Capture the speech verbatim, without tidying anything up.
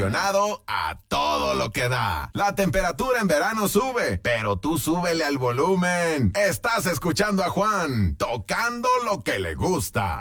acondicionado a todo lo que da. La temperatura en verano sube, pero tú súbele al volumen. Estás escuchando a Juan, tocando lo que le gusta.